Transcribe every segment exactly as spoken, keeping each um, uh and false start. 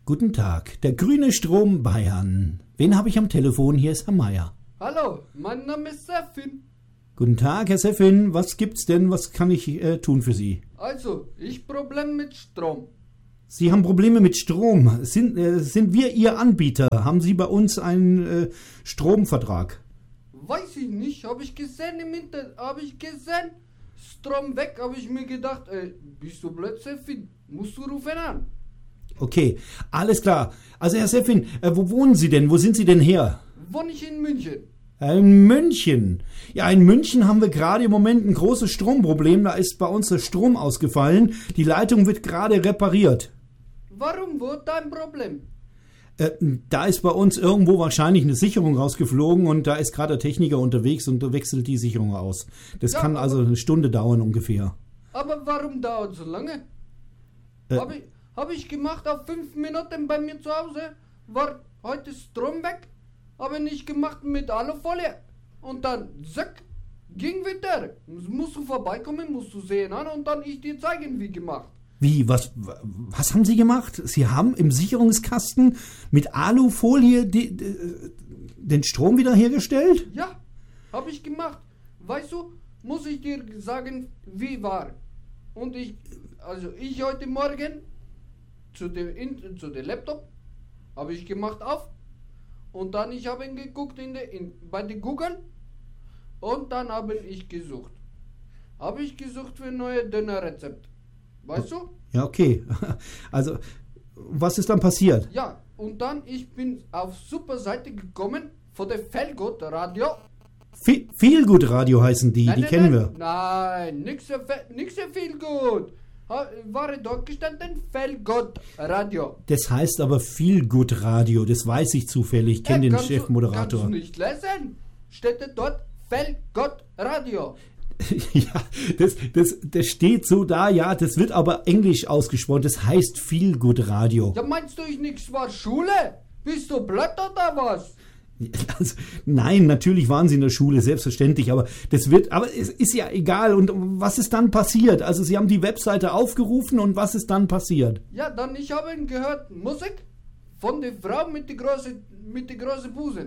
Guten Tag, der grüne Strom Bayern. Wen habe ich am Telefon? Hier ist Herr Meier. Hallo, mein Name ist Sefin. Guten Tag, Herr Sefin. Was gibt's denn? Was kann ich äh, tun für Sie? Also, ich Problem mit Strom. Sie haben Probleme mit Strom. Sind, äh, sind wir Ihr Anbieter? Haben Sie bei uns einen äh, Stromvertrag? Weiß ich nicht, habe ich gesehen im Internet, habe ich gesehen, Strom weg, habe ich mir gedacht, ey, bist du blöd, Sefin? Musst du rufen an. Okay, alles klar. Also Herr Sefin, äh, wo wohnen Sie denn? Wo sind Sie denn her? Wohne ich in München. In München. Ja, in München haben wir gerade im Moment ein großes Stromproblem. Da ist bei uns der Strom ausgefallen. Die Leitung wird gerade repariert. Warum? Wo ist dein Problem? Äh, da ist bei uns irgendwo wahrscheinlich eine Sicherung rausgeflogen und da ist gerade der Techniker unterwegs und wechselt die Sicherung aus. Das Ja, kann also eine Stunde dauern ungefähr. Aber warum dauert es so lange? Äh, Habe ich, hab ich gemacht auf fünf Minuten bei mir zu Hause, war heute Strom weg, habe nicht gemacht mit Alufolie und dann zack, ging wieder. Musst du vorbeikommen, musst du sehen an und dann ich dir zeigen, wie gemacht. Wie, was, was haben Sie gemacht? Sie haben im Sicherungskasten mit Alufolie die, die, den Strom wiederhergestellt? Ja, habe ich gemacht. Weißt du, muss ich dir sagen, wie war. Und ich, also ich heute Morgen zu dem, in, zu dem Laptop habe ich gemacht auf und dann ich habe geguckt in de, in, bei den Google und dann habe ich gesucht. Habe ich gesucht für neue Dönerrezept. Weißt du? Ja, okay. Also, was ist dann passiert? Ja, und dann ich bin auf super Seite gekommen von der Feelgood Radio. Fe- Feelgood Radio heißen die, Nein, die nein, kennen nein, wir. Nein, nix so, fe- nix so viel gut. Ha, war dort gestanden Feelgood Radio. Das heißt aber Feelgood Radio, das weiß ich zufällig, ich kenne Äh, den kannst du- Chefmoderator. Kannst du nicht lesen? Steht dort Feelgood Radio. Ja, das, das, das steht so da, ja, das wird aber englisch ausgesprochen, das heißt Feelgood Radio. Ja, meinst du, ich nix war Schule? Bist du blöd oder was? Also, nein, natürlich waren sie in der Schule, selbstverständlich, aber das wird, aber es ist ja egal. Und was ist dann passiert? Also sie haben die Webseite aufgerufen und was ist dann passiert? Ja, dann ich habe gehört Musik von der Frau mit der großen mit der großen Busen.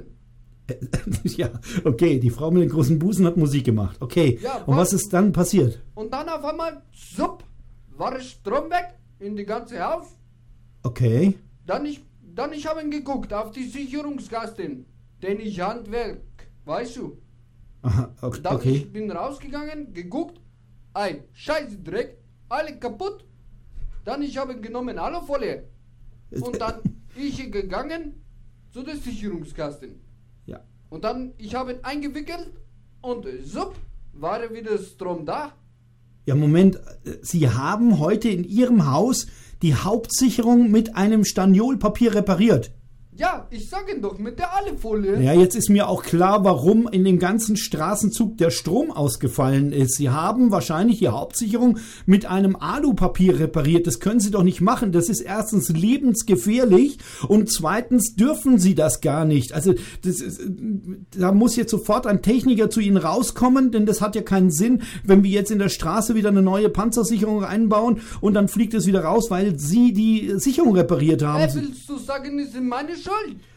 Ja, okay, die Frau mit den großen Busen hat Musik gemacht. Okay, Ja, und was ist dann passiert? Und dann auf einmal, zupp, war Strom weg in die ganze Haus. Okay, Dann ich, dann ich habe geguckt auf die Sicherungskasten, den ich Handwerk, weißt du. aha, Dann okay. ich bin rausgegangen, geguckt, ein Scheißdreck, alle kaputt. Dann ich habe genommen Alufolie und dann ich gegangen zu der Sicherungskasten. Ja. Und dann ich habe eingewickelt und zupp, war wieder Strom da. Ja, Moment, Sie haben heute in Ihrem Haus die Hauptsicherung mit einem Staniolpapier repariert. Ja, ich sag Ihnen doch, mit der Alufolie. Ja, jetzt ist mir auch klar, warum in dem ganzen Straßenzug der Strom ausgefallen ist. Sie haben wahrscheinlich die Hauptsicherung mit einem Alupapier repariert. Das können Sie doch nicht machen. Das ist erstens lebensgefährlich und zweitens dürfen Sie das gar nicht. Also das ist, da muss jetzt sofort ein Techniker zu Ihnen rauskommen, denn das hat ja keinen Sinn, wenn wir jetzt in der Straße wieder eine neue Panzersicherung einbauen und dann fliegt es wieder raus, weil Sie die Sicherung repariert haben. Äh, willst du sagen, ist meine Schuld?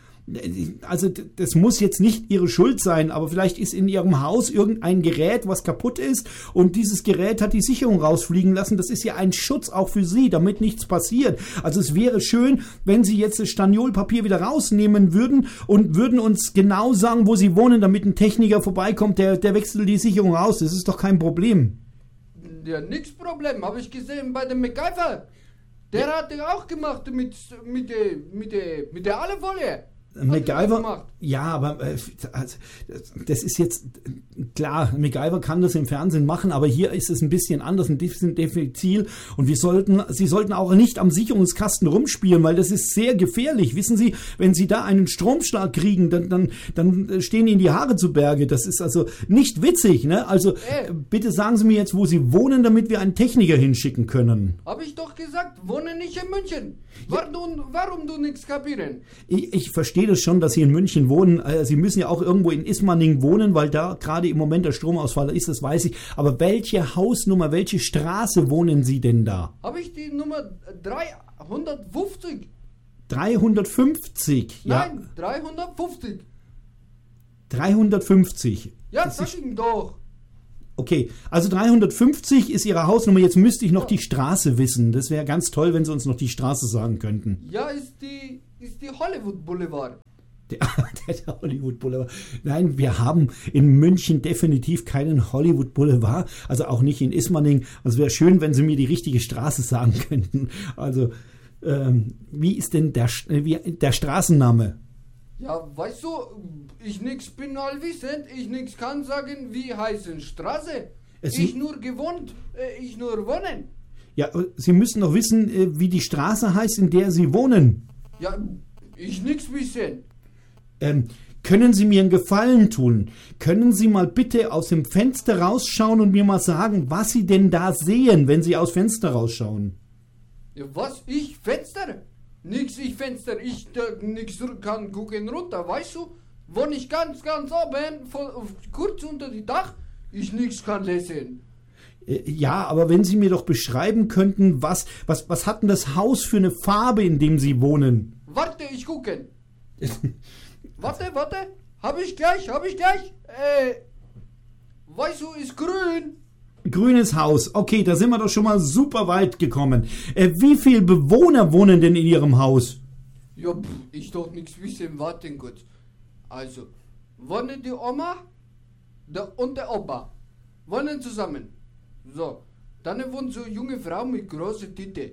Also d- das muss jetzt nicht Ihre Schuld sein, aber vielleicht ist in Ihrem Haus irgendein Gerät, was kaputt ist und dieses Gerät hat die Sicherung rausfliegen lassen. Das ist ja ein Schutz auch für Sie, damit nichts passiert. Also es wäre schön, wenn Sie jetzt das Staniolpapier wieder rausnehmen würden und würden uns genau sagen, wo Sie wohnen, damit ein Techniker vorbeikommt, der, der wechselt die Sicherung raus. Das ist doch kein Problem. Ja, nix Problem, habe ich gesehen bei dem MacGyver. Der hat ja auch gemacht mit, mit, der, mit, der, mit der Alufolie. Hat er das MacGyver, gemacht? ja, aber äh, also, das ist jetzt klar, MacGyver kann das im Fernsehen machen, aber hier ist es ein bisschen anders, ein bisschen diffizil und wir sollten, Sie sollten auch nicht am Sicherungskasten rumspielen, weil das ist sehr gefährlich. Wissen Sie, wenn Sie da einen Stromschlag kriegen, dann, dann, dann stehen Ihnen die Haare zu Berge. Das ist also nicht witzig, ne? Also Äh. bitte sagen Sie mir jetzt, wo Sie wohnen, damit wir einen Techniker hinschicken können. Habe ich doch gesagt, wohne nicht in München. Warum, du, warum du nichts kapieren? Ich, ich verstehe das schon, dass Sie in München wohnen. Äh, Sie müssen ja auch irgendwo in Ismaning wohnen, weil da gerade im Moment der Stromausfall ist, das weiß ich. Aber welche Hausnummer, welche Straße wohnen Sie denn da? Habe ich die Nummer dreihundertfünfzig? dreihundertfünfzig. Nein, Ja, dreihundertfünfzig. dreihundertfünfzig. Ja, Das sag ist- ihm doch. Okay, also dreihundertfünfzig ist Ihre Hausnummer. Jetzt müsste ich noch Ja. die Straße wissen. Das wäre ganz toll, wenn Sie uns noch die Straße sagen könnten. Ja, ist die, ist die Hollywood Boulevard. Der, der, der Hollywood Boulevard. Nein, wir haben in München definitiv keinen Hollywood Boulevard. Also auch nicht in Ismaning. Also es wäre schön, wenn Sie mir die richtige Straße sagen könnten. Also, ähm, wie ist denn der, Sch- äh, wie, der Straßenname? Ja, weißt du, ich nix bin allwissend, ich nix kann sagen, wie heißen Straße. Es ich sind- nur gewohnt, äh, ich nur wohnen. Ja, äh, Sie müssen doch wissen, äh, wie die Straße heißt, in der Sie wohnen. Ja, ich nix wissen. Ähm, können Sie mir einen Gefallen tun? Können Sie mal bitte aus dem Fenster rausschauen und mir mal sagen, was Sie denn da sehen, wenn Sie aus Fenster rausschauen? Ja, was? Ich Fenster? Nix, ich Fenster, ich da, nix kann gucken runter, weißt du? Wohne ich ganz, ganz oben, voll, kurz unter die Dach, ich nix kann lesen. Äh, Ja, aber wenn Sie mir doch beschreiben könnten, was, was, was hat denn das Haus für eine Farbe, in dem Sie wohnen? Warte, ich gucken. Warte, warte, hab ich gleich, hab ich gleich. Äh, weißt du, ist grün. Grünes Haus. Okay, da sind wir doch schon mal super weit gekommen. Äh, wie viele Bewohner wohnen denn in Ihrem Haus? Ja, pff, ich doch nichts wissen, warten kurz. Also, wohnen die Oma der, und der Opa. Wohnen zusammen. So, dann wohnt so eine junge Frau mit großer Titte.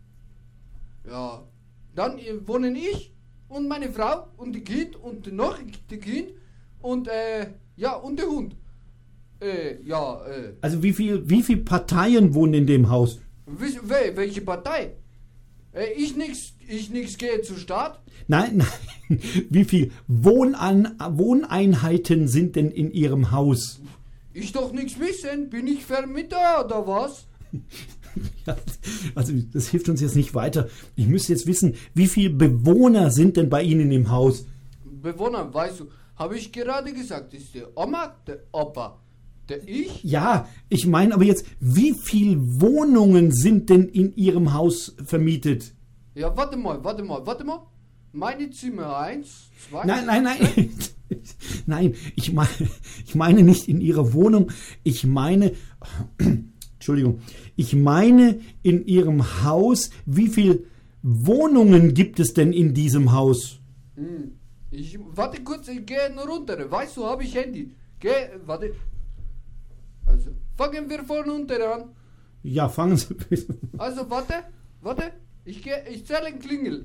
Ja, dann äh, wohnen ich und meine Frau und die Kind und noch die Kind und äh, ja, und der Hund. Äh, ja, äh, Also wie viel, wie viele Parteien wohnen in dem Haus? wis- wel- welche Partei? Äh, ich nix, ich nix gehe zur Stadt. Nein, nein. Wie viele Wohnan Wohneinheiten sind denn in Ihrem Haus? Ich doch nichts wissen, bin ich Vermieter oder was? Ja, also das hilft uns jetzt nicht weiter. Ich müsste jetzt wissen, wie viele Bewohner sind denn bei Ihnen im Haus? Bewohner, weißt du, habe ich gerade gesagt, ist der Oma, der Opa, der ich? Ja, ich meine aber jetzt, wie viele Wohnungen sind denn in Ihrem Haus vermietet? Ja, warte mal, warte mal, warte mal. Meine Zimmer eins, zwei. Nein, nein, nein. Nein, ich meine, ich meine nicht in Ihrer Wohnung. Ich meine, Entschuldigung, ich meine in Ihrem Haus, wie viele Wohnungen gibt es denn in diesem Haus? Hm. Ich, warte kurz, ich gehe nur runter. Weißt du, habe ich Handy. Geh, warte. Also, fangen wir von unten an. Ja, fangen Sie bitte. Also, warte, warte. Ich gehe, ich zähle ein Klingel.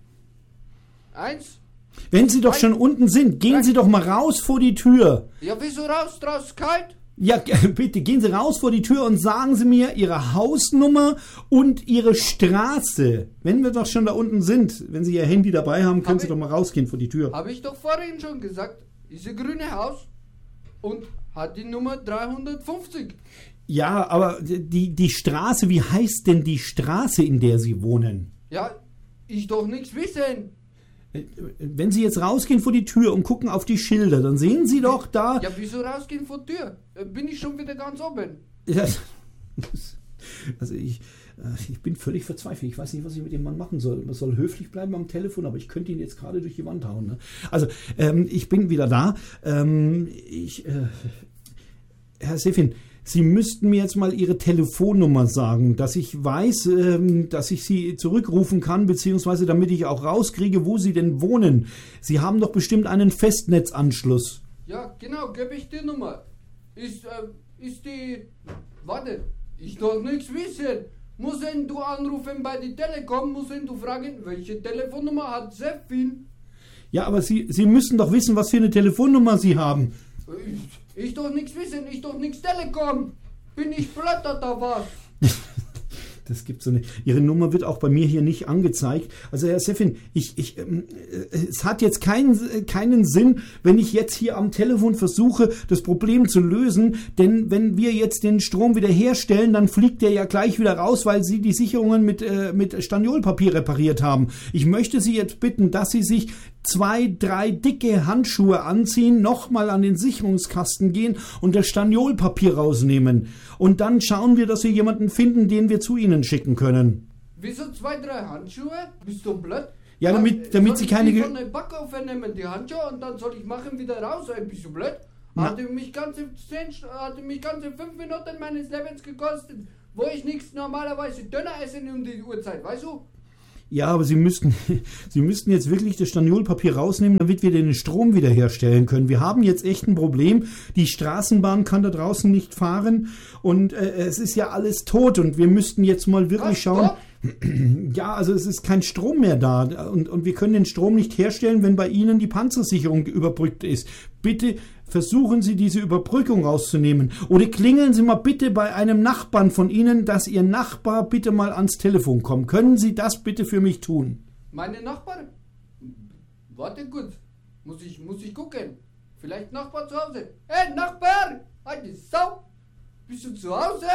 Eins. Wenn Sie doch schon unten sind, gehen Sie doch mal raus vor die Tür. Ja, wieso raus, draußen kalt? Ja, bitte gehen Sie raus vor die Tür und sagen Sie mir Ihre Hausnummer und Ihre Straße. Wenn wir doch schon da unten sind, wenn Sie Ihr Handy dabei haben, können Hab Sie ich- doch mal rausgehen vor die Tür. Habe ich doch vorhin schon gesagt. Ist ein grünes Haus und hat die Nummer dreihundertfünfzig. Ja, aber die, die Straße, wie heißt denn die Straße, in der Sie wohnen? Ja, ich doch nichts wissen. Wenn Sie jetzt rausgehen vor die Tür und gucken auf die Schilder, dann sehen Sie doch da... Ja, wieso rausgehen vor der Tür? Äh, Bin ich schon wieder ganz oben. Ja, also ich, äh, ich bin völlig verzweifelt. Ich weiß nicht, was ich mit dem Mann machen soll. Man soll höflich bleiben am Telefon, aber ich könnte ihn jetzt gerade durch die Wand hauen. Ne? Also, ähm, ich bin wieder da. Ähm, ich, äh, Herr Sefin, Sie müssten mir jetzt mal Ihre Telefonnummer sagen, dass ich weiß, ähm, dass ich Sie zurückrufen kann, beziehungsweise damit ich auch rauskriege, wo Sie denn wohnen. Sie haben doch bestimmt einen Festnetzanschluss. Ja, genau, gebe ich die Nummer. Ist, äh, ist die... Warte, ich doch nichts wissen. Müssen du anrufen bei der Telekom, müssen du fragen, welche Telefonnummer hat Sefin? Ja, aber Sie, Sie müssen doch wissen, was für eine Telefonnummer Sie haben. Ich, ich doch nichts wissen, ich doch nichts Telekom. Bin ich blöd oder was? Das gibt so eine. Ihre Nummer wird auch bei mir hier nicht angezeigt. Also Herr Sefin, ich, ich, ähm, äh, es hat jetzt keinen, keinen Sinn, wenn ich jetzt hier am Telefon versuche, das Problem zu lösen. Denn wenn wir jetzt den Strom wieder herstellen, dann fliegt der ja gleich wieder raus, weil Sie die Sicherungen mit, äh, mit Staniolpapier repariert haben. Ich möchte Sie jetzt bitten, dass Sie sich zwei, drei dicke Handschuhe anziehen, nochmal an den Sicherungskasten gehen und das Staniolpapier rausnehmen. Und dann schauen wir, dass wir jemanden finden, den wir zu Ihnen schicken können. Wieso zwei, drei Handschuhe? Bist du blöd? Ja, damit, damit soll sie ich keine... die Ge- von der Backofen nehmen, die Handschuhe, und dann soll ich machen wieder raus, ein bisschen blöd. Na. Hatte mich ganze zehn, hatte mich ganze fünf Minuten meines Lebens gekostet, wo ich nichts normalerweise Döner esse um die Uhrzeit, weißt du? Ja, aber Sie müssten, Sie müssten jetzt wirklich das Staniolpapier rausnehmen, damit wir den Strom wiederherstellen können. Wir haben jetzt echt ein Problem. Die Straßenbahn kann da draußen nicht fahren und äh, es ist ja alles tot und wir müssten jetzt mal wirklich Was, schauen. tot? Ja, also es ist kein Strom mehr da und, und wir können den Strom nicht herstellen, wenn bei Ihnen die Panzersicherung überbrückt ist. Bitte versuchen Sie, diese Überbrückung rauszunehmen. Oder klingeln Sie mal bitte bei einem Nachbarn von Ihnen, dass Ihr Nachbar bitte mal ans Telefon kommt. Können Sie das bitte für mich tun? Meine Nachbarn? Warte gut, muss ich, muss ich gucken. Vielleicht Nachbar zu Hause. Hey Nachbar, eine Sau, bist du zu Hause?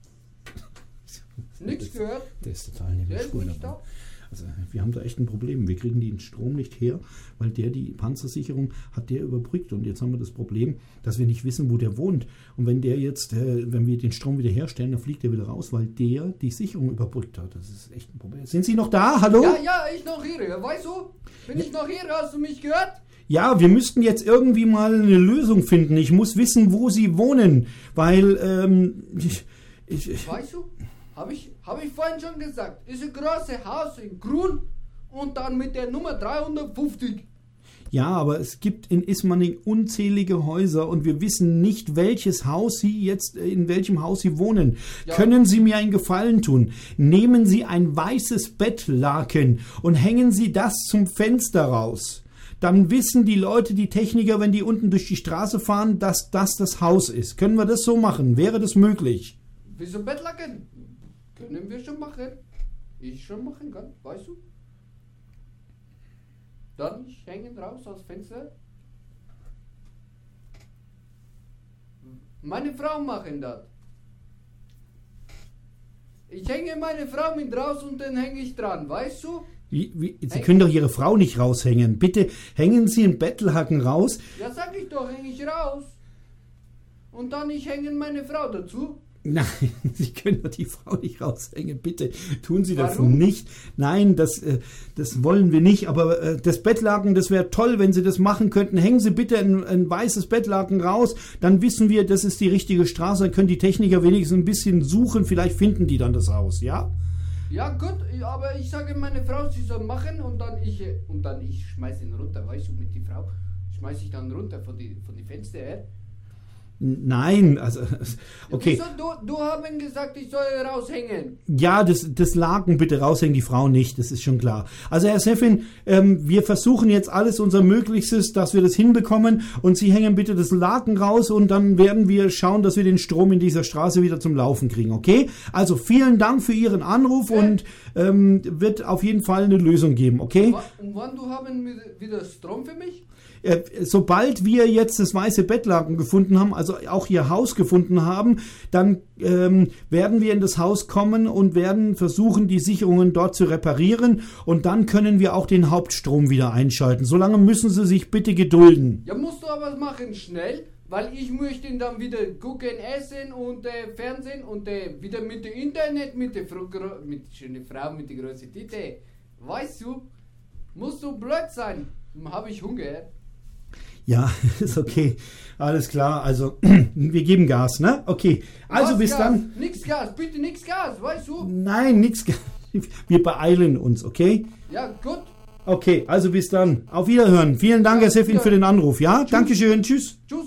Nichts gehört. Der ist total neben Der der ist Spur nicht dabei. da. Also wir haben da echt ein Problem. Wir kriegen den Strom nicht her, weil der die Panzersicherung hat der überbrückt. Und jetzt haben wir das Problem, dass wir nicht wissen, wo der wohnt. Und wenn der jetzt, äh, wenn wir den Strom wieder herstellen, dann fliegt er wieder raus, weil der die Sicherung überbrückt hat. Das ist echt ein Problem. Sind Sie noch da? Hallo? Ja, ja, ich noch hier, weißt du? Bin ich noch hier, hast du mich gehört? Ja, wir müssten jetzt irgendwie mal eine Lösung finden. Ich muss wissen, wo Sie wohnen, weil ähm, ich, ich, ich, Weißt du, habe ich, hab ich vorhin schon gesagt, ist ein großes Haus in Grün und dann mit der Nummer dreihundertfünfzig. ja, aber es gibt in Ismaning unzählige Häuser und wir wissen nicht, welches Haus Sie jetzt, in welchem Haus Sie wohnen. Ja. Können Sie mir einen Gefallen tun? Nehmen Sie ein weißes Bettlaken und hängen Sie das zum Fenster raus. Dann wissen die Leute, die Techniker, wenn die unten durch die Straße fahren, dass das das Haus ist. Können wir das so machen? Wäre das möglich? Wieso Bettlaken? Können wir schon machen. Ich schon machen kann, weißt du? Dann ich hängen raus aus Fenster. Meine Frau machen das. Ich hänge meine Frau mit raus und dann hänge ich dran, weißt du? Wie, wie, Sie Häng- können doch Ihre Frau nicht raushängen. Bitte hängen Sie einen Bettlaken raus. Ja, sag ich doch, hänge ich raus. Und dann ich hänge meine Frau dazu. Nein, Sie können doch die Frau nicht raushängen. Bitte tun Sie das Warum? nicht. Nein, das, äh, das wollen wir nicht. Aber äh, das Bettlaken, das wäre toll, wenn Sie das machen könnten. Hängen Sie bitte ein, ein weißes Bettlaken raus. Dann wissen wir, das ist die richtige Straße. Dann können die Techniker wenigstens ein bisschen suchen. Vielleicht finden die dann das Haus, ja? Ja gut, aber ich sage meine Frau, sie soll machen und dann ich äh, und dann ich schmeiß ihn runter, weißt du, mit die Frau schmeiß ich dann runter von die von die Fenster her. Nein, also, okay. Wieso, du, du haben gesagt, ich soll raushängen. Ja, das, das Laken bitte raushängen, die Frau nicht, das ist schon klar. Also Herr Seffin, ähm, wir versuchen jetzt alles unser Möglichstes, dass wir das hinbekommen und Sie hängen bitte das Laken raus und dann werden wir schauen, dass wir den Strom in dieser Straße wieder zum Laufen kriegen, okay? Also vielen Dank für Ihren Anruf Okay. und ähm, wird auf jeden Fall eine Lösung geben, okay? Wa- Und wann du haben wir wieder Strom für mich? Äh, sobald wir jetzt das weiße Bettlaken gefunden haben, also auch Ihr Haus gefunden haben, dann ähm, werden wir in das Haus kommen und werden versuchen, die Sicherungen dort zu reparieren und dann können wir auch den Hauptstrom wieder einschalten. Solange müssen Sie sich bitte gedulden. Ja, musst du aber machen schnell, weil ich möchte dann wieder gucken, essen und äh, Fernsehen und äh, wieder mit dem Internet, mit der Frau, mit der schönen Frau, mit der großen Titte. Weißt du, musst du blöd sein. Habe ich Hunger? Ja, ist okay. Alles klar. Also, wir geben Gas, ne? Okay. Also Was bis Gas? dann. Nix Gas, bitte nix Gas, weißt du? Nein, nix. Wir beeilen uns, okay? Ja, gut. Okay, also bis dann. Auf Wiederhören. Vielen Dank, Ja, Herr Seffin, ja. für den Anruf, ja? Dankeschön. Tschüss. Tschüss.